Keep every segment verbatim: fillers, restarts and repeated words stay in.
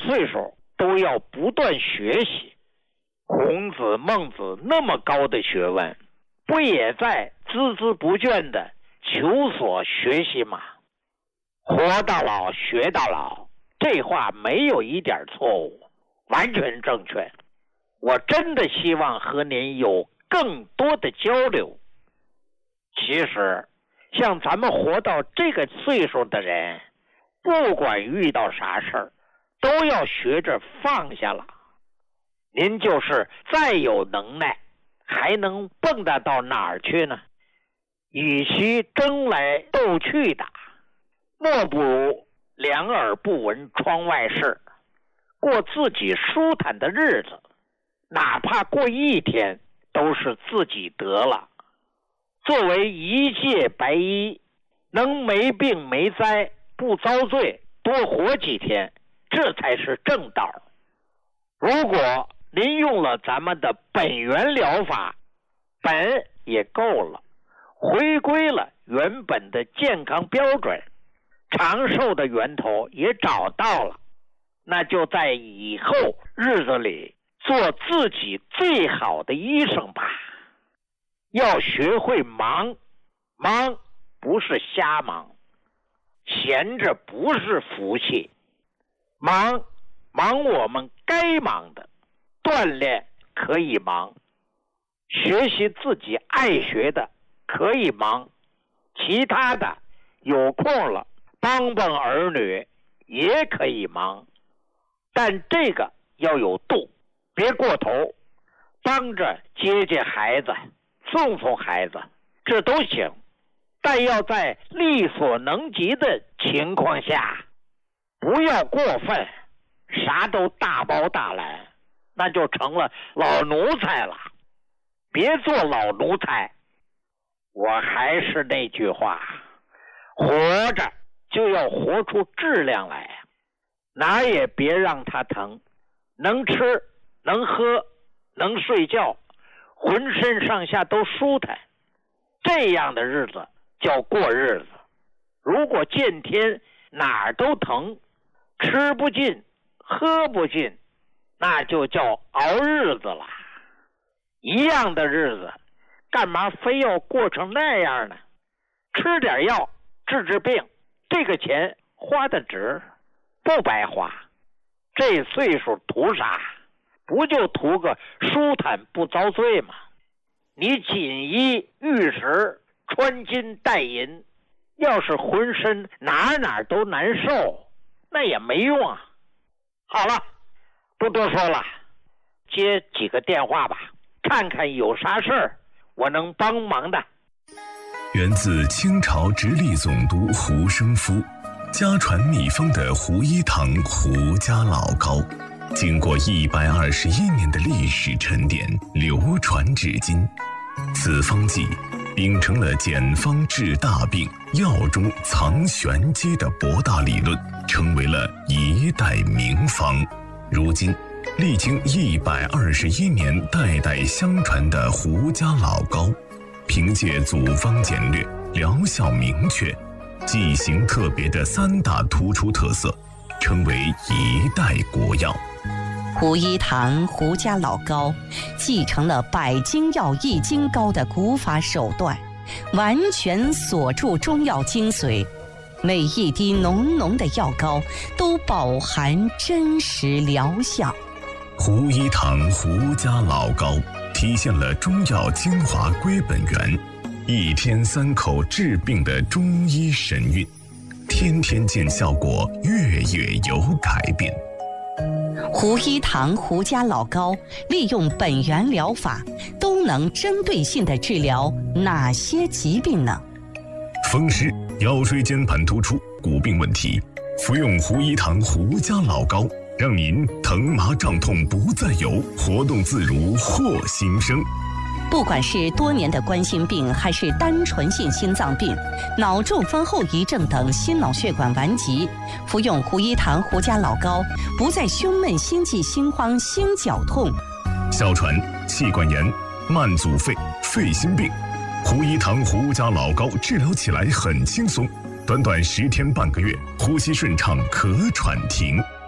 岁数都要不断学习。孔子、孟子那么高的学问，不也在孜孜不倦地求索学习吗？活到老学到老，这话没有一点错误，完全正确。我真的希望和您有更多的交流。其实像咱们活到这个岁数的人，不管遇到啥事儿，都要学着放下了。您就是再有能耐，还能蹦跶到哪儿去呢？与其争来斗去的，莫不如两耳不闻窗外事，过自己舒坦的日子，哪怕过一天都是自己得了。作为一介白衣，能没病没灾，不遭罪，多活几天，这才是正道。如果您用了咱们的本源疗法，本也够了，回归了原本的健康标准，长寿的源头也找到了，那就在以后日子里做自己最好的医生吧。要学会忙，忙不是瞎忙，闲着不是福气，忙忙我们该忙的，锻炼可以忙，学习自己爱学的可以忙，其他的有空了帮帮儿女也可以忙，但这个要有度，别过头，帮着接接孩子，送送孩子，这都行，但要在力所能及的情况下，不要过分，啥都大包大揽，那就成了老奴才了。别做老奴才。我还是那句话，活着就要活出质量来，哪也别让它疼，能吃能喝能睡觉，浑身上下都舒坦，这样的日子叫过日子。如果见天哪儿都疼，吃不进喝不进，那就叫熬日子了。一样的日子，干嘛非要过成那样呢？吃点药治治病，这个钱花得值，不白花。这岁数图啥？不就图个舒坦不遭罪吗？你锦衣玉食，穿金戴银，要是浑身哪哪都难受，那也没用啊。好了，不多说了，接几个电话吧，看看有啥事儿我能帮忙的。 源自清朝直隶总督胡生夫，家传秘方的胡一堂胡家老膏，经过一百二十一年的历史沉淀，流传至今。此方剂秉承了简方治大病、药中藏玄机的博大理论，成为了一代名方。如今历经一百二十一年代代相传的胡家老膏，凭借组方简略、疗效明确、剂型特别的三大突出特色，成为一代国药。 胡一堂胡家老膏继承了百金药易筋膏的古法手段，完全锁住中药精髓，每一滴浓浓的药膏都饱含真实疗效。 胡一堂胡家老膏体现了中药精华归本源，一天三口治病的中医神韵，天天见效果，月月有改变。 胡一堂胡家老膏利用本源疗法，都能针对性地治疗哪些疾病呢？ 风湿、腰椎间盘突出、骨病问题，服用胡一堂胡家老膏，让您疼麻胀痛不再有，活动自如获新生。 不管是多年的冠心病，还是单纯性心脏病、脑中风后遗症等心脑血管顽疾，服用胡一堂胡家老膏，不再胸闷、心悸、心慌、心绞痛。 哮喘、气管炎、慢阻肺、肺心病，胡一堂胡家老膏治疗起来很轻松，短短十天半个月，呼吸顺畅，咳喘停。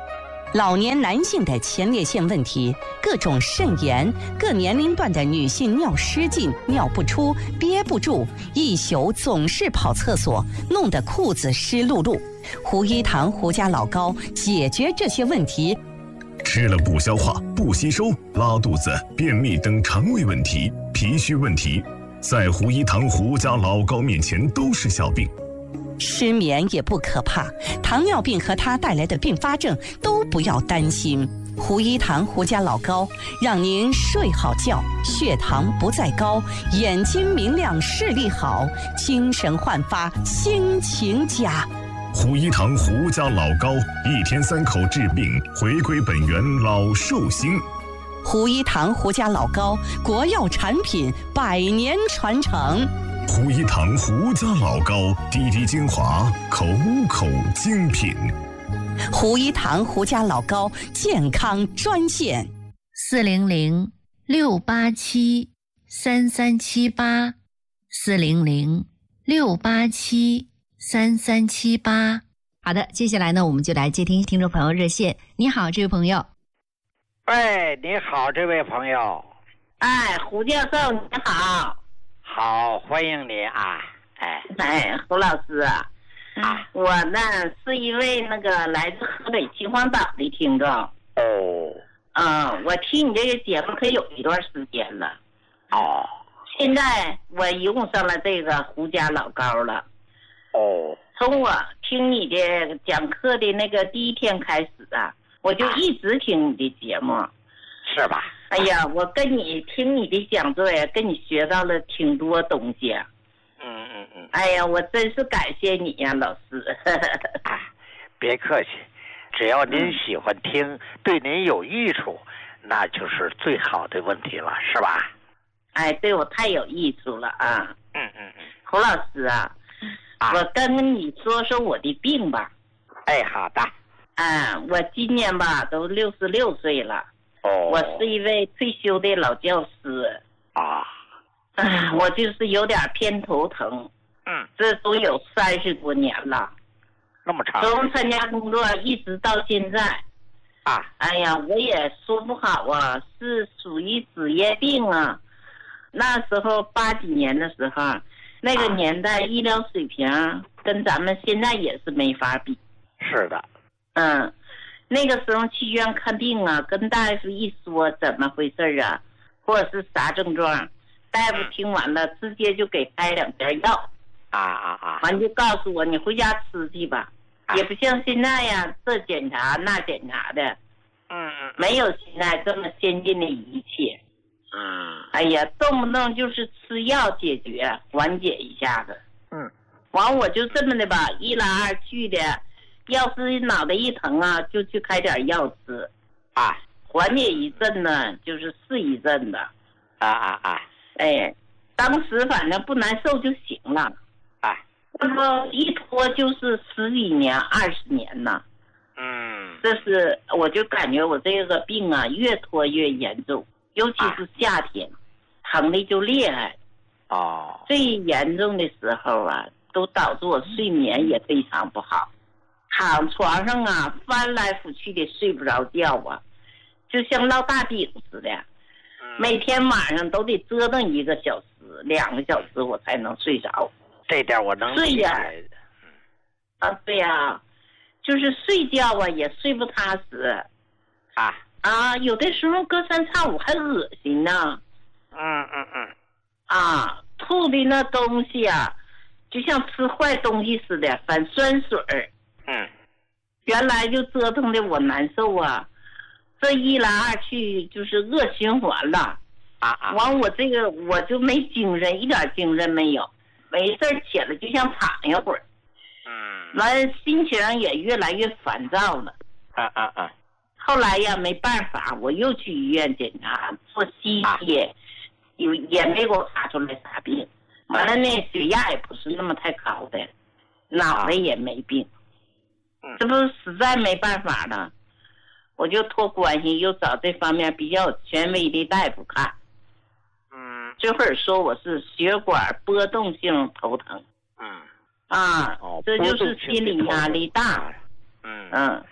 老年男性的前列腺问题、各种肾炎、各年龄段的女性尿失禁、尿不出、憋不住，一宿总是跑厕所，弄得裤子湿漉漉。胡一堂胡家老高解决这些问题。 吃了不消化、不吸收、拉肚子、便秘等肠胃问题、脾虚问题，在胡一堂胡家老高面前都是小病。 失眠也不可怕，糖尿病和它带来的并发症都不要担心。胡一堂胡家老高让您睡好觉，血糖不再高，眼睛明亮，视力好，精神焕发，心情佳。 胡一堂胡家老高，一天三口治病，回归本源老寿星。 胡一堂胡家老高，国药产品，百年传承。 胡一堂胡家老高，滴滴精华，口口精品。 胡一堂胡家老高健康专线： 四零零六八七三三七八，四零零六八七三三七八。好的，接下来呢，我们就来接听听众朋友热线。你好，这位朋友。 喂，你好，这位朋友。 哎，胡教授，你好。 好，欢迎你啊！哎哎，胡老师啊，啊我呢是一位那个来自河北秦皇岛的听众。 哦。 嗯，我听你这个节目可有一段时间了。 哦。 现在我用上了这个胡家老高了。 哦。 从我听你的讲课的那个第一天开始啊，我就一直听你的节目。啊、 是吧？ 哎呀，我跟你听你的讲座呀，跟你学到了挺多东西。 嗯嗯嗯。 哎呀，我真是感谢你呀，老师。 啊，别客气，只要您喜欢听，嗯、对您有益处，那就是最好的问题了，是吧？ 哎，对我太有益处了啊。 嗯嗯嗯。 胡老师啊，啊我跟你说说我的病吧。 哎，好的。 啊，我今年吧都六十六岁了。 哦， 我是一位退休的老教师啊， 啊，我就是有点偏头疼， 嗯， 这都有三十多年了， 那么长， 从参加工作一直到现在， 啊， 哎呀，我也说不好啊，是属于职业病啊。那时候八几年的时候，那个年代医疗水平跟咱们现在也是没法比。 是的， 嗯。那个时候去医院看病啊，跟大夫一说怎么回事啊，或者是啥症状，大夫听完了直接就给开两片药， 啊啊啊， 完就告诉我你回家吃去吧，啊、也不像现在呀，这检查那检查的， 嗯嗯， 没有现在这么先进的仪器， 嗯， 哎呀，动不动就是吃药解决缓解一下子， 嗯， 完我就这么的吧，一来二去的。要是脑袋一疼啊，就去开点药吃， 啊， 缓解一阵呢，就是是一阵的， 啊啊啊， 哎，当时反正不难受就行了， 啊， 那么一拖就是十几年、二十年呢， 嗯， 这是我就感觉我这个病啊越拖越严重，尤其是夏天，啊、疼的就厉害， 哦， 最严重的时候啊，都导致我睡眠也非常不好。躺床上啊，翻来覆去的睡不着觉啊，就像烙大饼似的。每天晚上都得折腾一个小时、两个小时，我才能睡着。 这点我能理解。 啊，对呀、啊，就是睡觉啊，也睡不踏实。 啊啊，有的时候隔三差五还恶心呢。 嗯嗯嗯。 啊，吐的那东西啊，就像吃坏东西似的，反酸水儿。 嗯， 原来就折腾的我难受啊，这一来二去就是恶循环了。 啊啊！ 完我这个我就没精神，一点精神没有，没事起来就想躺一会儿。 嗯。 完心情也越来越烦躁了。 啊啊啊！ 后来呀没办法，我又去医院检查做 C T， 有、啊、也没给我查出来啥病。完了那血压也不是那么太高的，脑袋也没病。这不是实在没办法了，我就托关系又找这方面比较权威的大夫看。 嗯， 这会儿说我是血管波动性头疼。 嗯， 啊， 哦， 这就是心理压力大。 嗯嗯，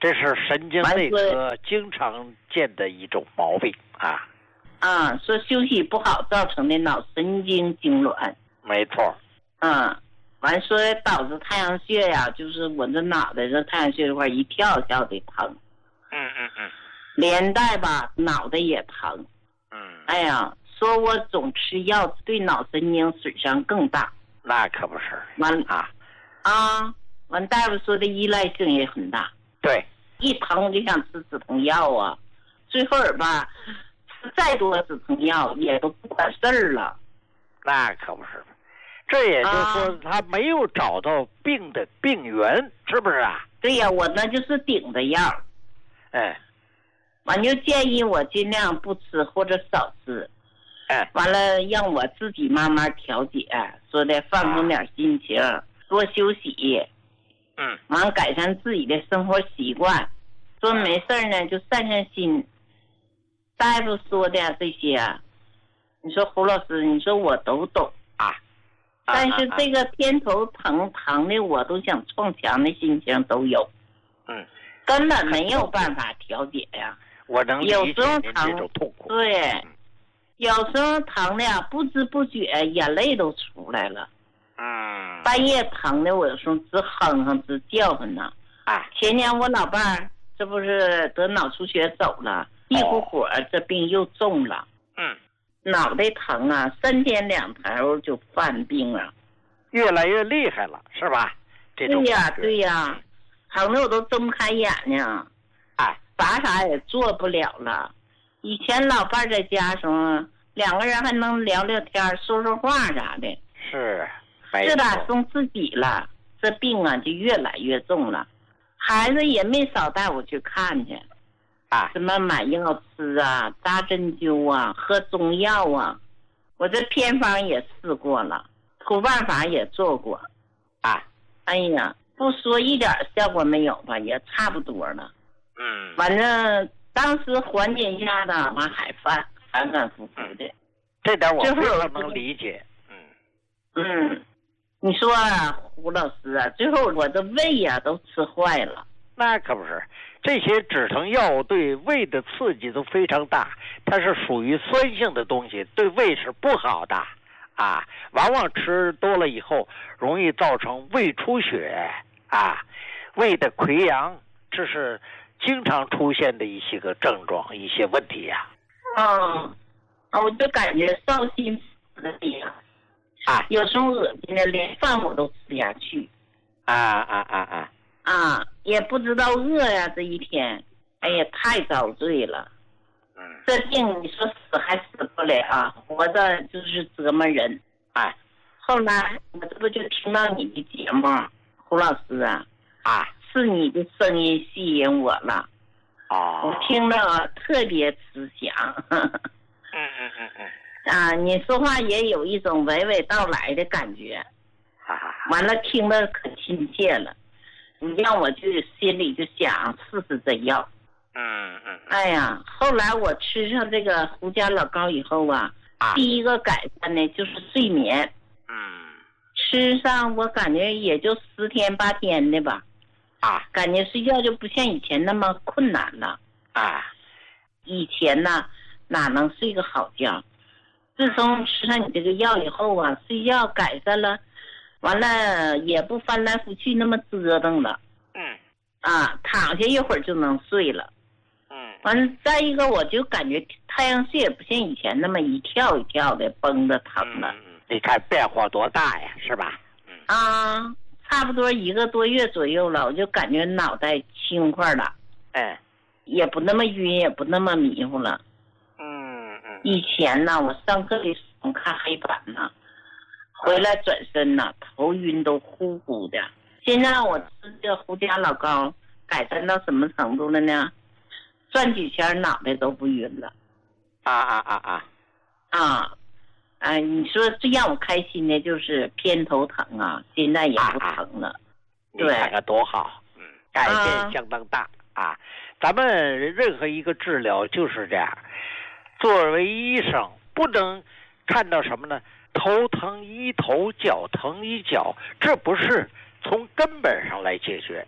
这是神经内科经常见的一种毛病啊。 啊，说休息不好造成的脑神经痉挛。 没错。 嗯，完说导致太阳穴呀，就是我这脑袋这太阳穴这块一跳一跳的疼。 嗯嗯嗯。 连带吧，脑袋也疼。 嗯。 哎呀，说我总吃药对脑神经损伤更大。 那可不是。 完啊。 啊，完大夫说的依赖性也很大。 对。 一疼我就想吃止疼药啊，最后儿吧，吃再多止疼药也都不管事儿了。 那可不是。这也就是说，他没有找到病的病源，是不是啊？ 对呀，我那就是顶着药。 哎， 完就建议我尽量不吃或者少吃。 哎， 完了让我自己慢慢调节，说的放松点心情，啊、多休息。 嗯， 完改善自己的生活习惯。说没事呢就散散心。大夫说的这些，你说胡老师，你说我都懂啊。但是这个偏头疼疼的我都想撞墙的心情都有。 嗯， 根本没有办法调节呀。 我能理解您这种痛苦。 对，有时候疼的呀，不知不觉眼泪都出来了。 嗯， 半夜疼的我有时候直哼哼直叫唤呢。 啊， 前年我老伴儿这不是得脑出血走了，一股火这病又重了。 嗯。 脑袋疼啊，三天两头就犯病啊， 越来越厉害了，是吧？这种对呀对呀，疼的我都睁不开眼睛， 哎， 啥啥也做不了了。以前老伴在家时候，两个人还能聊聊天、说说话啥的。 是， 自打生自己了，这病啊就越来越重了。孩子也没少带我去看去。 啊， 什么买药吃啊，扎针灸啊，喝中药啊，我这偏方也试过了，土办法也做过， 啊， 哎呀，不说一点效果没有吧，也差不多了。 嗯， 反正当时缓解一下子，完还反反反复复的， 这点我非常能理解。嗯嗯，你说啊，胡老师啊，最后我的胃呀、啊、都吃坏了。 那可不是。这些止疼药对胃的刺激都非常大，它是属于酸性的东西，对胃是不好的啊。往往吃多了以后，容易造成胃出血啊，胃的溃疡，这是经常出现的一些个症状，一些问题呀、 啊。嗯，啊，我就感觉烧心的呀， 啊， 有时候恶心的，连饭我都吃下去。 啊啊啊啊！ 啊，也不知道饿呀，这一天，哎呀，太遭罪了。 嗯， 这病你说死还死不了，活着就是折磨人。 哎， 后来我这不就听到你的节目，胡老师啊， 啊， 是你的声音吸引我了。 哦， 我听了特别慈祥。 嗯嗯嗯嗯。 啊，你说话也有一种娓娓道来的感觉。 哈哈哈。 完了，听得可亲切了。你让我就心里就想试试这药。 嗯嗯。 哎呀，后来我吃上这个胡家老膏以后啊， 啊第一个改善呢就是睡眠。 嗯。 吃上我感觉也就十天八天的吧。 啊。 感觉睡觉就不像以前那么困难了。 啊。 以前呢哪能睡个好觉？自从吃上你这个药以后啊，睡觉改善了。完了也不翻来覆去那么折腾了。 嗯。 啊，躺下一会儿就能睡了。 嗯。 完了，再一个我就感觉太阳穴也不像以前那么一跳一跳的绷着疼了。 嗯，你看变化多大呀，是吧？ 嗯。啊，差不多一个多月左右了，我就感觉脑袋轻快了。 哎。 也不那么晕，也不那么迷糊了。 嗯嗯。 以前呢，我上课的时候看黑板呢。回来转身呐，头晕都呼呼的。现在我吃这胡家老膏，改善到什么程度了呢？转几圈脑袋都不晕了。 啊啊啊啊！ 啊，啊！你说最让我开心的就是偏头疼啊，现在也不疼了。啊、 你看看多好，嗯，改变相当大啊！啊咱们任何一个治疗就是这样，作为医生不能看到什么呢？头疼医头，脚疼医脚，这不是从根本上来解决，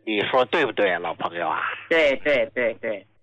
你说对不对，老朋友啊？ 对对对对。